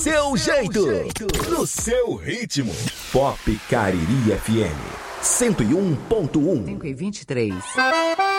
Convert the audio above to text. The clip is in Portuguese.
seu jeito, no seu ritmo. Pop Cariri FM 101.1. 5h23.